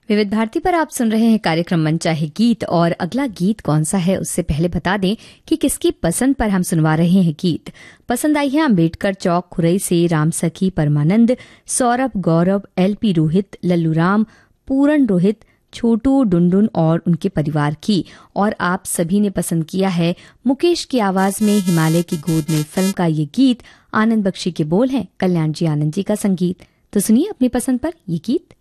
विविध भारती पर आप सुन रहे हैं कार्यक्रम मनचाहे गीत। और अगला गीत कौन सा है उससे पहले बता दें कि किसकी पसंद पर हम सुनवा रहे हैं गीत। पसंद आई है अम्बेडकर चौक खुरई से राम सखी परमानंद, सौरभ, गौरव, एलपी रोहित, लल्लू राम, पूरन रोहित, छोटू, डुनडुन और उनके परिवार की। और आप सभी ने पसंद किया है मुकेश की आवाज में हिमालय की गोद में फिल्म का ये गीत। आनंद बख्शी के बोल हैं, कल्याण जी आनंद जी का संगीत। तो सुनिए अपनी पसंद पर ये गीत।